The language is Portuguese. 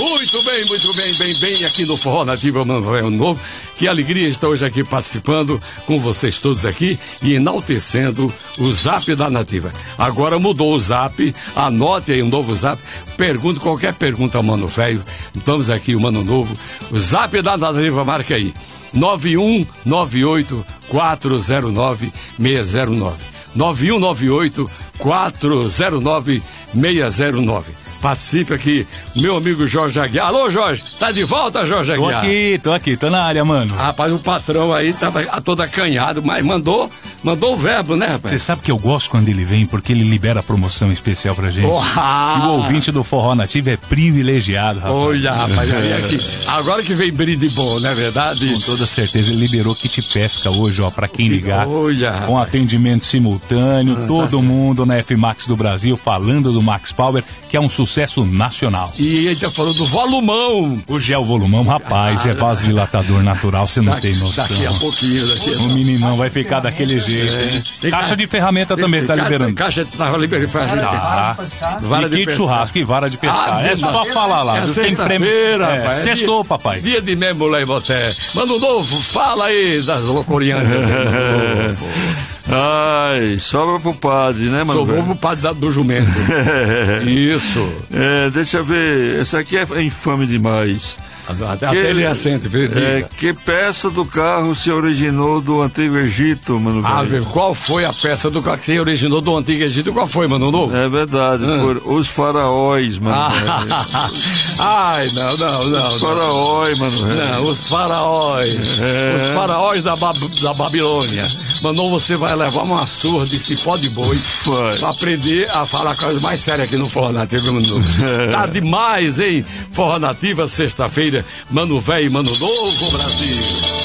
Muito bem, aqui no Forró Nativa Mano Novo. Que alegria estar hoje aqui participando com vocês todos aqui e enaltecendo o Zap da Nativa. Agora mudou o Zap, anote aí um novo Zap, pergunte qualquer pergunta ao Mano Velho. Estamos aqui, o Mano Novo. O Zap da Nativa, marca aí, 9198-409-609. 9198-409-609. Participe aqui, meu amigo Jorge Aguiar. Alô, Jorge, tá de volta, Jorge Aguiar? Tô na área, mano. Rapaz, o patrão aí tava todo acanhado, mas mandou o verbo, né, rapaz? Você sabe que eu gosto quando ele vem, porque ele libera a promoção especial pra gente. E o ouvinte do Forró Nativo é privilegiado, rapaz. Olha, rapaz, aí aqui. Agora que vem brinde bom, não é verdade? Com toda certeza, ele liberou kit pesca hoje, ó, pra quem ligar. Olha, com atendimento simultâneo, todo mundo na F-Max do Brasil falando do Max Power, que é um sucesso nacional. E ele tá falando do volumão. O gel volumão, rapaz, é vasodilatador natural, você não tem noção. Daqui a pouquinho. O meninão vai ficar daquele jeito, hein? Caixa de ferramenta também tá liberando. Caixa tá liberando ferramenta. Vara de kit churrasco e vara de pescar. É só falar lá. É sexta-feira, rapaz. Sextou, papai. Dia de mesmo, mulher, você. Mano Novo, fala aí das loucurianas. Ai, sobra pro padre, né, mano? Sobrou pro padre do jumento. Isso. Deixa eu ver. Essa aqui é infame demais. Até ele assente, que peça do carro se originou do Antigo Egito, mano? Qual foi a peça do carro que se originou do Antigo Egito? Qual foi, Mano Novo? É verdade, foram os faraós, mano. Ai, não. Os faraós, mano. Não, os faraós. Os faraós da Babilônia. Mano, você vai levar uma surra de cipó de boi pra aprender a falar coisas mais sérias aqui no Forró Nativa, Mano Novo. Tá demais, hein? Forró Nativa, sexta-feira. Mano Velho, Mano Novo, Brasil.